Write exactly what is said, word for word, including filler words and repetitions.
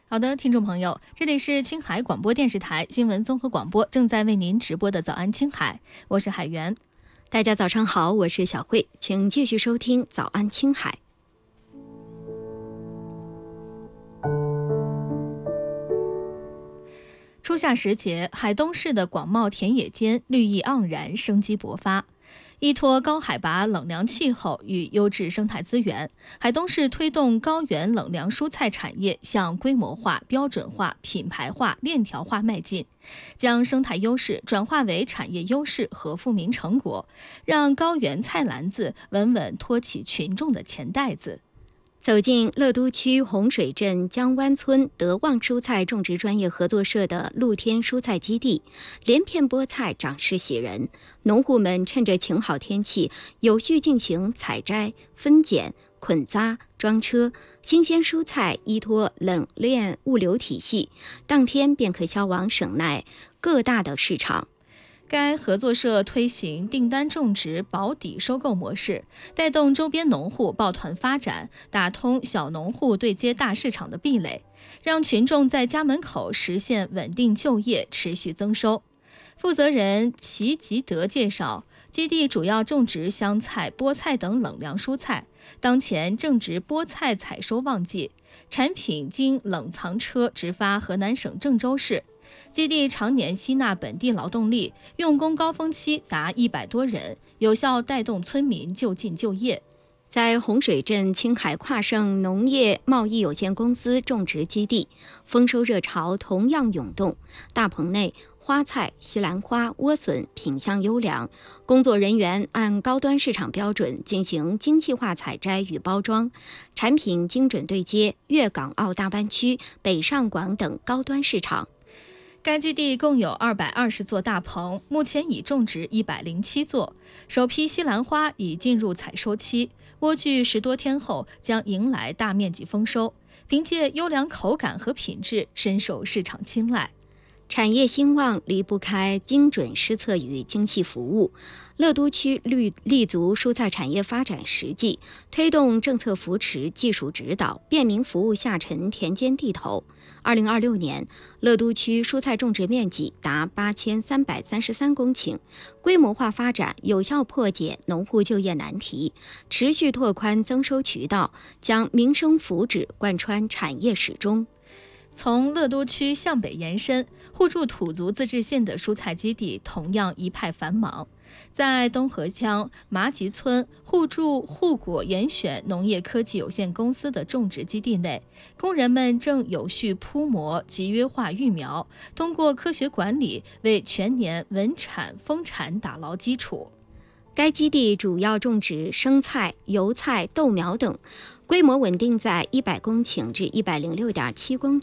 好的，听众朋友，这里是青海广播电视台新闻综合广播，正在为您直播的早安青海，我是海源。 大家早上好，我是小慧，请继续收听早安青海。 初夏时节，海东市的广袤田野间绿意盎然，生机勃发。依托高海拔冷凉气候与优质生态资源，海东市推动高原冷凉蔬菜产业向规模化、标准化、品牌化、链条化迈进，将生态优势转化为产业优势和富民成果，让高原菜篮子稳稳托起群众的钱袋子。 走进乐都区洪水镇江湾村德旺蔬菜种植专业合作社的露天蔬菜基地，连片菠菜长势喜人。农户们趁着晴好天气，有序进行采摘、分拣、捆扎、装车，新鲜蔬菜依托冷链物流体系，当天便可销往省内各大的市场。 该合作社推行订单种植保底收购模式，带动周边农户抱团发展，打通小农户对接大市场的壁垒，让群众在家门口实现稳定就业、持续增收。负责人齐吉德介绍，基地主要种植香菜、菠菜等冷凉蔬菜，当前正值菠菜采收旺季，产品经冷藏车直发河南省郑州市。基地常年吸纳本地劳动力，用工高峰期达一百多人，有效带动村民就近就业。 在洪水镇青海跨盛农业贸易有限公司种植基地，丰收热潮同样涌动。大棚内花菜、西兰花、莴笋品相优良，工作人员按高端市场标准进行精细化采摘与包装，产品精准对接粤港澳大湾区、北上广等高端市场。 该基地共有二百二十座大棚，目前已种植一百零七座。首批西兰花已进入采收期，莴苣十多天后将迎来大面积丰收。凭借优良口感和品质，深受市场青睐。 产业兴旺离不开精准施策与精细服务。乐都区立立足蔬菜产业发展实际，推动政策扶持、技术指导，便民服务下沉田间地头。二零二六年，乐都区蔬菜种植面积达八千三百三十三公顷，规模化发展，有效破解农户就业难题，持续拓宽增收渠道，将民生福祉贯穿产业始终。 从乐都区向北延伸，互助土族自治县的蔬菜基地同样一派繁忙。在东河乡麻集村互助护果严选农业科技有限公司的种植基地内，工人们正有序铺模集约化育苗，通过科学管理为全年稳产丰产打牢基础。 该基地主要种植生菜、油菜、豆苗等，规模稳定在一百公顷至一百零六点七公顷。